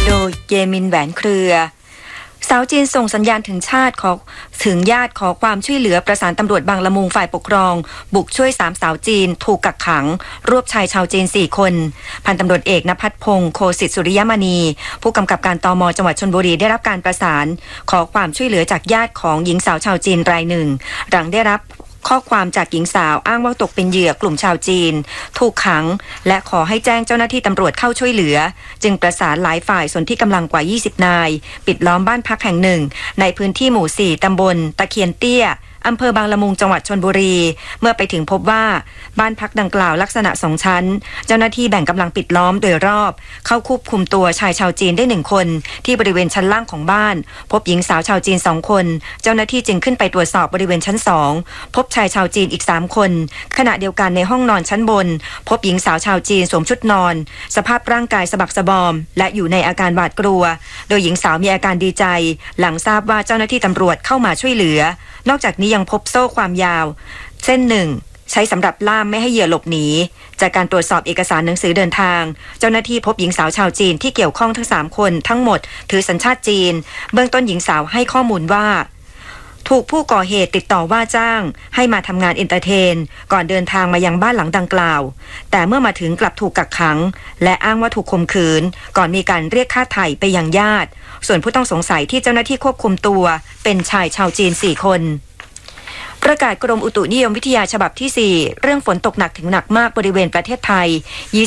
โดยเยมินแหวนเครือสาวจีนส่งสัญญาณถึงญาติขอความช่วยเหลือประสานตำรวจบางละมุงฝ่ายปกครองบุกช่วย3สาวจีนถูกกักขังรวบชายชาวจีน4คนพันตำรวจเอกณภัทรพงศ์โคสิทธิสุริยมณีผู้กำกับการตม.จังหวัดชลบุรีได้รับการประสานขอความช่วยเหลือจากญาติของหญิงสาวชาวจีนรายหนึ่งหลังได้รับข้อความจากหญิงสาวอ้างว่าตกเป็นเหยื่อกลุ่มชาวจีนถูกขังและขอให้แจ้งเจ้าหน้าที่ตำรวจเข้าช่วยเหลือจึงประสานหลายฝ่ายส่วนที่กำลังกว่า20นายปิดล้อมบ้านพักแห่งหนึ่งในพื้นที่หมู่4ตำบลตะเคียนเตี้ยอำเภอบางละมุงจังหวัดชลบุรีเมื่อไปถึงพบว่าบ้านพักดังกล่าวลักษณะ2ชั้นเจ้าหน้าที่แบ่งกำลังปิดล้อมโดยรอบเข้าควบคุมตัวชายชาวจีนได้1คนที่บริเวณชั้นล่างของบ้านพบหญิงสาวชาวจีน2คนเจ้าหน้าที่จึงขึ้นไปตรวจสอบบริเวณชั้น2พบชายชาวจีนอีก3คนขณะเดียวกันในห้องนอนชั้นบนพบหญิงสาวชาวจีนสวมชุดนอนสภาพร่างกายสะบักสะบอมและอยู่ในอาการหวาดกลัวโดยหญิงสาวมีอาการดีใจหลังทราบว่าเจ้าหน้าที่ตำรวจเข้ามาช่วยเหลือนอกจากนี้ยังพบโซ่ความยาวเส้นหนึ่งใช้สำหรับล่ามไม่ให้เหยื่อหลบหนีจากการตรวจสอบเอกสารหนังสือเดินทางเจ้าหน้าที่พบหญิงสาวชาวจีนที่เกี่ยวข้องทั้ง3คนทั้งหมดถือสัญชาติจีนเบื้องต้นหญิงสาวให้ข้อมูลว่าถูกผู้ก่อเหตุติดต่อว่าจ้างให้มาทำงานเอนเตอร์เทนก่อนเดินทางมายังบ้านหลังดังกล่าวแต่เมื่อมาถึงกลับถูกกักขังและอ้างว่าถูกข่มขืนก่อนมีการเรียกค่าไถ่ไปยังญาติส่วนผู้ต้องสงสัยที่เจ้าหน้าที่ควบคุมตัวเป็นชายชาวจีน4คนประกาศกรมอุตุนิยมวิทยาฉบับที่4เรื่องฝนตกหนักถึงหนักมากบริเวณประเทศไทย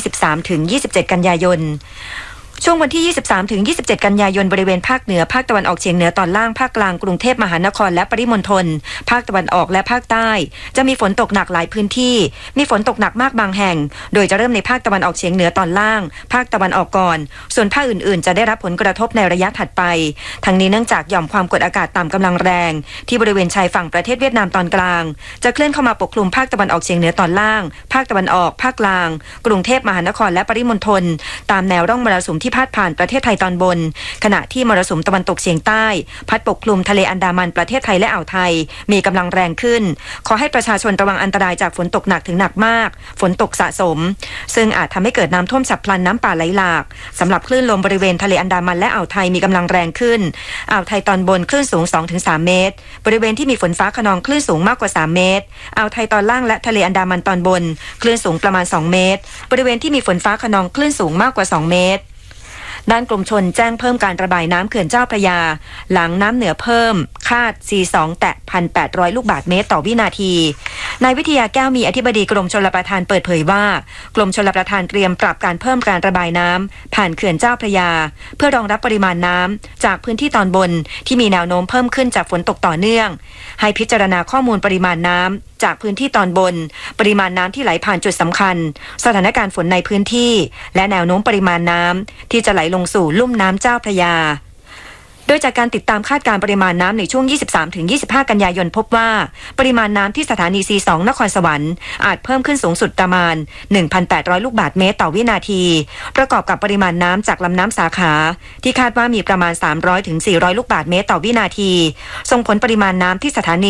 23-27 กันยายนช่วงวันที่ 23-27 กันยายนบริเวณภาคเหนือภาคตะวันออกเฉียงเหนือตอนล่างภาคกลางกรุงเทพมหานครและปริมณฑลภาคตะวันออกและภาคใต้จะมีฝนตกหนักหลายพื้นที่มีฝนตกหนักมากบางแห่งโดยจะเริ่มในภาคตะวันออกเฉียงเหนือตอนล่างภาคตะวันออกก่อนส่วนภาคอื่นๆจะได้รับผลกระทบในระยะถัดไปทั้งนี้เนื่องจากหย่อมความกดอากาศต่ำกำลังแรงที่บริเวณชายฝั่งประเทศเวียดนามตอนกลางจะเคลื่อนเข้ามาปกคลุมภาคตะวันออกเฉียงเหนือตอนล่างภาคตะวันออกภาคกลางกรุงเทพมหานครและปริมณฑลตามแนวร่องมรสุมที่พาดผ่านประเทศไทยตอนบนขณะที่มรสุมตะวันตกเฉียงใต้พัดปกคลุมทะเลอันดามันประเทศไทยและอ่าวไทยมีกำลังแรงขึ้นขอให้ประชาชนระวังอันตรายจากฝนตกหนักถึงหนักมากฝนตกสะสมซึ่งอาจทำให้เกิดน้ำท่วมฉับพลันน้ำป่าไหลหลากสำหรับคลื่นลมบริเวณทะเลอันดามันและอ่าวไทยมีกำลังแรงขึ้นอ่าวไทยตอนบนคลื่นสูง 2-3 เมตรบริเวณที่มีฝนฟ้าคะนองคลื่นสูงมากกว่า3เมตรอ่าวไทยตอนล่างและทะเลอันดามันตอนบนคลื่นสูงประมาณ2เมตรบริเวณที่มีฝนฟ้าคะนองคลื่นสูงมากกว่า2เมตรด้านกรมชลแจ้งเพิ่มการระบายน้ำเขื่อนเจ้าพระยาหลังน้ำเหนือเพิ่มคาด C2 แตะ 1,800 ลูกบาศก์เมตรต่อวินาทีนายวิทยาแก้วมีอธิบดีกรมชลประทานเปิดเผยว่ากรมชลประทานเตรียมปรับการเพิ่มการระบายน้ำผ่านเขื่อนเจ้าพระยาเพื่อรองรับปริมาณน้ำจากพื้นที่ตอนบนที่มีแนวโน้มเพิ่มขึ้นจากฝนตกต่อเนื่องให้พิจารณาข้อมูลปริมาณน้ำจากพื้นที่ตอนบนปริมาณน้ำที่ไหลผ่านจุดสำคัญสถานการณ์ฝนในพื้นที่และแนวโน้มปริมาณน้ำที่จะไหลลงสู่ลุ่มน้ำเจ้าพระยาโดยจากการติดตามคาดการณ์ปริมาณน้ำในช่วง 23-25 กันยายนพบว่าปริมาณน้ำที่สถานี C2 นครสวรรค์อาจเพิ่มขึ้นสูงสุดประมาณ 1,800 ลูกบาศก์เมตรต่อวินาทีประกอบกับปริมาณน้ำจากลำน้ำสาขาที่คาดว่ามีประมาณ 300-400 ลูกบาศก์เมตรต่อวินาทีส่งผลปริมาณน้ำที่สถานี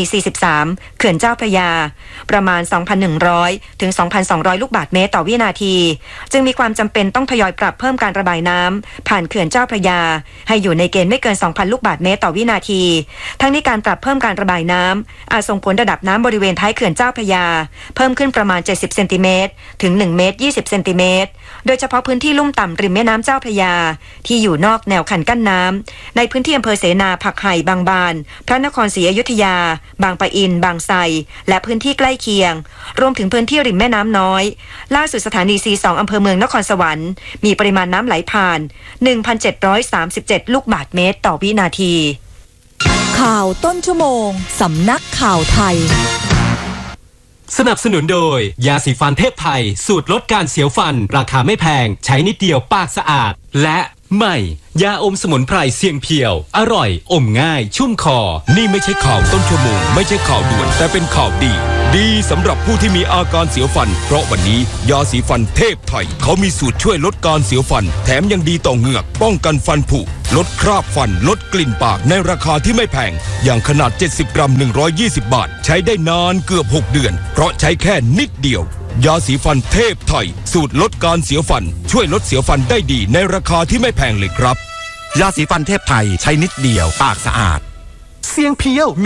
43 เขื่อนเจ้าพระยาประมาณ 2,100-2,200 ลูกบาศก์เมตรต่อวินาทีจึงมีความจำเป็นต้องทยอยปรับเพิ่มการระบายน้ำผ่านเขื่อนเจ้าพระยาให้อยู่ในเกณฑ์ไม่เกิน2,000 ลูกบาศก์เมตรต่อวินาทีทั้งนี้การปรับเพิ่มการระบายน้ำอาจส่งผลระดับน้ำบริเวณท้ายเขื่อนเจ้าพระยาเพิ่มขึ้นประมาณ70เซนติเมตรถึง1เมตร20เซนติเมตรโดยเฉพาะพื้นที่ลุ่มต่ำริมแม่น้ำเจ้าพระยาที่อยู่นอกแนวคันกั้นน้ำในพื้นที่อำเภอเสนาผักไห่บางบานพระนครศรีอยุธยาบางปะอินบางไทรและพื้นที่ใกล้เคียงรวมถึงพื้นที่ริมแม่น้ำน้อยล่าสุดสถานี C2 อำเภอเมืองนครสวรรค์มีปริมาณน้ำไหลผ่าน 1,737 ลูกบาศก์เมตรต่อวินาทีข่าวต้นชั่วโมงสำนักข่าวไทยสนับสนุนโดยยาสีฟันเทพไทยสูตรลดการเสียวฟันราคาไม่แพงใช้นิดเดียวปากสะอาดและใหม่ยาอมสมุนไพรเสียงเพียวอร่อยอมง่ายชุ่มคอนี่ไม่ใช่ข่าวต้นชั่วโมงไม่ใช่ข่าวด่วนแต่เป็นข่าวดีสำหรับผู้ที่มีอาการเสียวฟันเพราะวันนี้ยาสีฟันเทพไทยเขามีสูตรช่วยลดการเสียวฟันแถมยังดีต่อเหงือกป้องกันฟันผุลดคราบฟันลดกลิ่นปากในราคาที่ไม่แพงอย่างขนาด70กรัม120บาทใช้ได้นานเกือบ6เดือนเพราะใช้แค่นิดเดียวยาสีฟันเทพไทยสูตรลดการเสียวฟันช่วยลดเสียวฟันได้ดีในราคาที่ไม่แพงเลยครับยาสีฟันเทพไทยใช้นิดเดียวปากสะอาดเสียงเพียว